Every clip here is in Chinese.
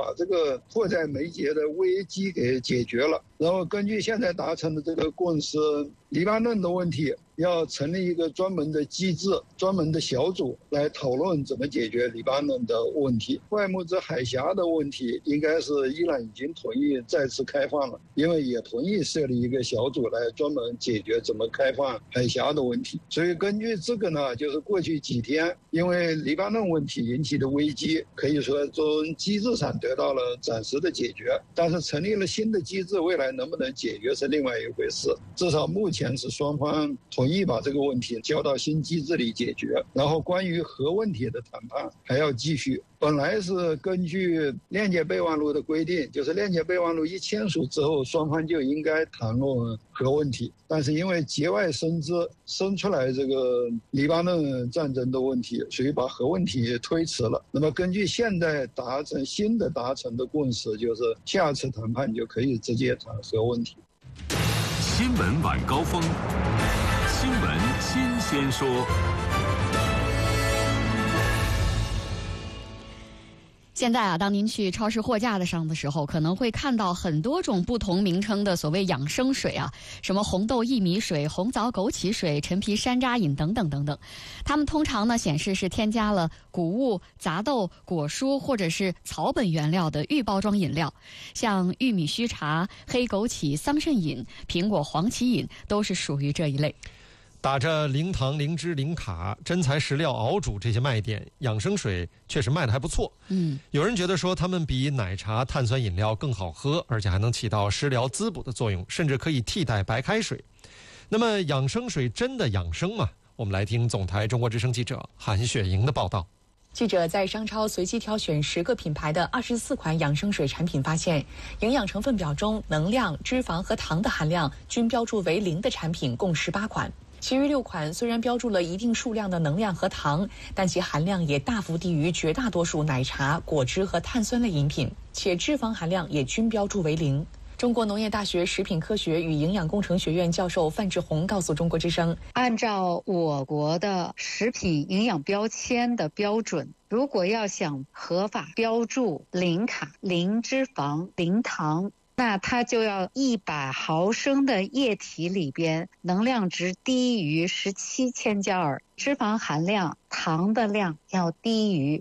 把这个迫在眉睫的危机给解决了。然后根据现在达成的这个共识，黎巴嫩的问题要成立一个专门的机制、专门的小组来讨论怎么解决黎巴嫩的问题。霍木兹海峡的问题应该是伊朗已经同意再次开放了，因为也同意设立一个小组来专门解决怎么开放海峡的问题。所以根据这个呢，就是过去几天因为黎巴嫩问题引起的危机，可以说从机制上得到了暂时的解决，但是成立了新的机制，未来能不能解决是另外一回事。至少目前是双方同意把这个问题交到新机制里解决，然后关于核问题的谈判还要继续。本来是根据链接备忘录的规定，就是链接备忘录一签署之后，双方就应该谈论核问题，但是因为节外生枝，生出来这个黎巴嫩战争的问题，所以把核问题推迟了。那么根据现在新的达成的共识，就是下次谈判就可以直接谈核问题。 新闻晚高峰，新闻新鲜说。 现在啊，当您去超市货架上的时候，可能会看到很多种不同名称的所谓养生水啊，什么红豆薏米水、红枣枸杞水、陈皮山楂饮等等等等。它们通常呢显示是添加了谷物、杂豆、果蔬或者是草本原料的预包装饮料，像玉米须茶、黑枸杞桑葚饮、苹果黄芪饮都是属于这一类。 打着零糖、零脂、零卡、真材实料熬煮这些卖点，养生水确实卖得还不错。有人觉得说他们比奶茶、碳酸饮料更好喝，而且还能起到食疗滋补的作用，甚至可以替代白开水。那么养生水真的养生吗？我们来听总台中国之声记者韩雪莹的报道。 记者在商超随机挑选10个品牌的24款养生水产品，发现营养成分表中能量、脂肪和糖的含量均标注为0的产品共18款。其余6款虽然标注了一定数量的能量和糖，但其含量也大幅低于绝大多数奶茶、果汁和碳酸类饮品，且脂肪含量也均标注为0。中国农业大学食品科学与营养工程学院教授范志红告诉中国之声， 按照我国的食品营养标签的标准，如果要想合法标注0卡、0脂肪、0糖，那它就要100毫升的液体里边能量值低于17千焦耳，脂肪含量、糖的量要低于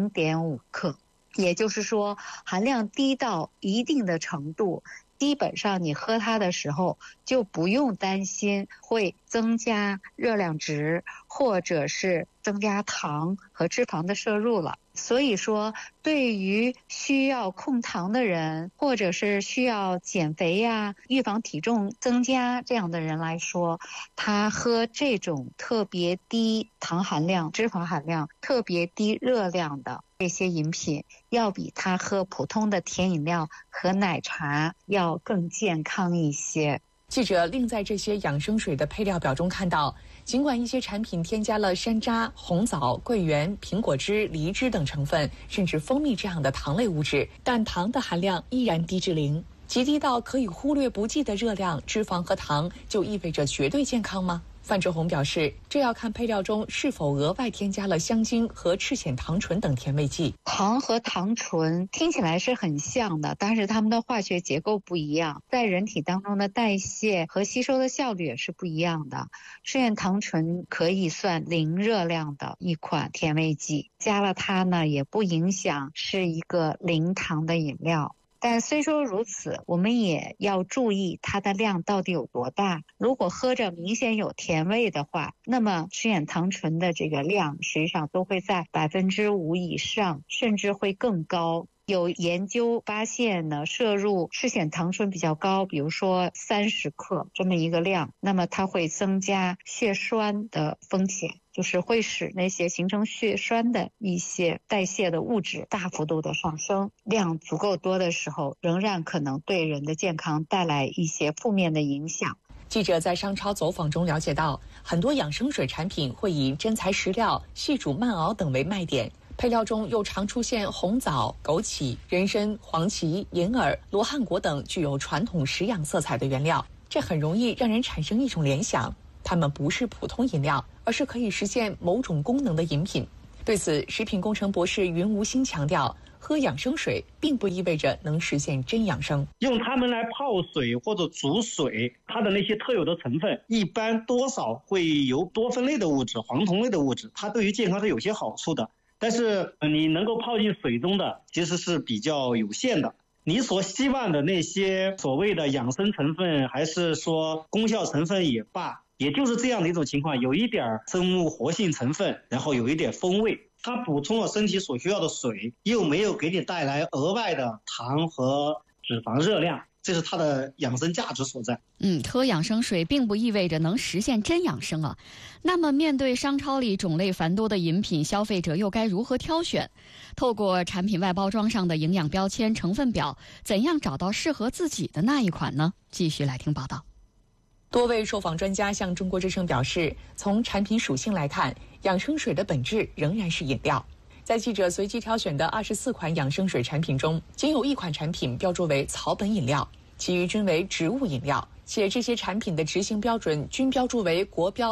0.5克。也就是说，含量低到一定的程度，基本上你喝它的时候就不用担心会增加热量值或者是增加糖和脂肪的摄入了。所以说，对于需要控糖的人，或者是需要减肥呀、预防体重增加这样的人来说，他喝这种特别低糖含量、脂肪含量、特别低热量的这些饮品，要比他喝普通的甜饮料和奶茶要更健康一些。 记者另在这些养生水的配料表中看到，尽管一些产品添加了山楂、红枣、桂圆、苹果汁、梨汁等成分，甚至蜂蜜这样的糖类物质，但糖的含量依然低至0，极低到可以忽略不计的热量、脂肪和糖，就意味着绝对健康吗？范志红表示，这要看配料中是否额外添加了香精和赤藓糖醇等甜味剂。 糖和糖醇听起来是很像的，但是它们的化学结构不一样，在人体当中的代谢和吸收的效率也是不一样的。赤藓糖醇可以算0热量的一款甜味剂，加了它呢也不影响是一个0糖的饮料。但虽说如此，我们也要注意它的量到底有多大。如果喝着明显有甜味的话，那么赤藓糖醇的这个量实际上都会在5%以上，甚至会更高。有研究发现呢，摄入赤藓糖醇比较高，比如说30克这么一个量，那么它会增加血栓的风险，就是会使那些形成血栓的一些代谢的物质大幅度的上升。量足够多的时候，仍然可能对人的健康带来一些负面的影响。 记者在商超走访中了解到，很多养生水产品会以真材实料、细煮慢熬等为卖点，配料中又常出现红枣、枸杞、人参、黄芪、银耳、罗汉果等具有传统食养色彩的原料，这很容易让人产生一种联想，它们不是普通饮料，而是可以实现某种功能的饮品。对此，食品工程博士云无心强调， 喝养生水并不意味着能实现真养生。 用它们来泡水或者煮水，它的那些特有的成分一般多少会有多酚类的物质、黄酮类的物质，它对于健康是有些好处的。但是你能够泡进水中的其实是比较有限的。你所希望的那些所谓的养生成分，还是说功效成分也罢，也就是这样的一种情况，有一点生物活性成分，然后有一点风味，它补充了身体所需要的水，又没有给你带来额外的糖和脂肪热量，这是它的养生价值所在。 喝养生水并不意味着能实现真养生啊。那么面对商超里种类繁多的饮品，消费者又该如何挑选？透过产品外包装上的营养标签、成分表，怎样找到适合自己的那一款呢？继续来听报道。 多位受访专家向中国之声表示，从产品属性来看，养生水的本质仍然是饮料。在记者随机挑选的24款养生水产品中，仅有1款产品标注为草本饮料，其余均为植物饮料，且这些产品的执行标准均标注为国标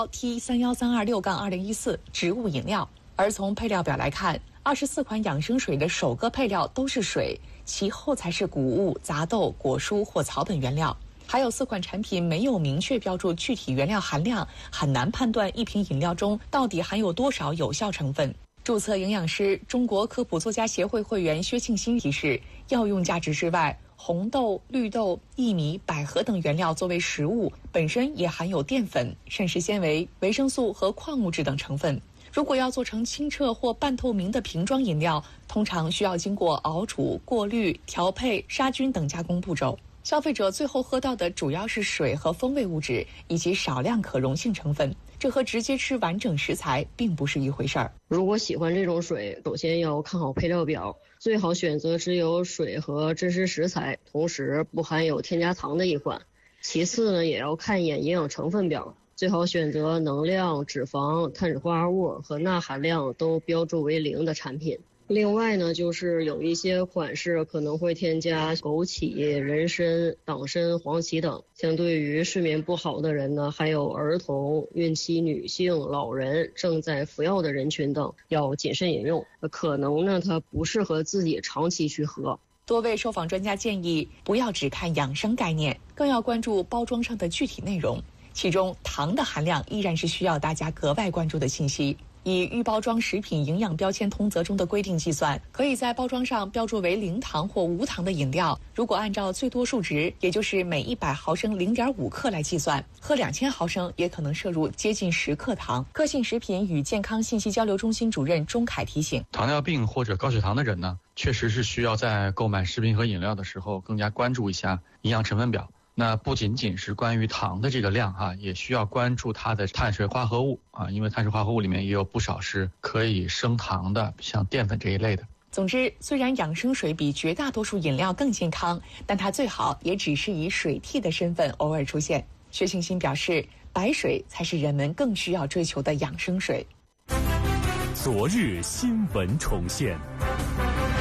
T31326-2014 植物饮料。而从配料表来看，24款养生水的首个配料都是水，其后才是谷物、杂豆、果蔬或草本原料。还有4款产品没有明确标注具体原料含量，很难判断一瓶饮料中到底含有多少有效成分。注册营养师、中国科普作家协会会员薛庆新提示，药用价值之外，红豆、绿豆、薏米、百合等原料作为食物，本身也含有淀粉、膳食纤维、维生素和矿物质等成分。如果要做成清澈或半透明的瓶装饮料，通常需要经过熬煮、过滤、调配、杀菌等加工步骤。消费者最后喝到的主要是水和风味物质，以及少量可溶性成分，这和直接吃完整食材并不是一回事儿。 如果喜欢这种水，首先要看好配料表，最好选择只有水和真实食材，同时不含有添加糖的一款。其次呢，也要看一眼营养成分表，最好选择能量、脂肪、碳水化合物和钠含量都标注为0的产品。另外呢，就是有一些款式可能会添加枸杞、人参、党参、黄芪等。相对于睡眠不好的人呢，还有儿童、孕期女性、老人、正在服药的人群等，要谨慎饮用。可能呢，它不适合自己长期去喝。 多位受访专家建议，不要只看养生概念，更要关注包装上的具体内容。其中，糖的含量依然是需要大家格外关注的信息。以预包装食品营养标签通则中的规定计算，可以在包装上标注为0糖或无糖的饮料。如果按照最多数值，也就是每100毫升0.5克来计算，喝2000毫升也可能摄入接近10克糖。个性食品与健康信息交流中心主任钟凯提醒， 糖尿病或者高血糖的人呢，确实是需要在购买食品和饮料的时候更加关注一下营养成分表。那不仅仅是关于糖的这个量也需要关注它的碳水化合物因为碳水化合物里面也有不少是可以升糖的，像淀粉这一类的。 总之，虽然养生水比绝大多数饮料更健康，但它最好也只是以水替的身份偶尔出现。薛庆新表示，白水才是人们更需要追求的养生水。 昨日新闻重现。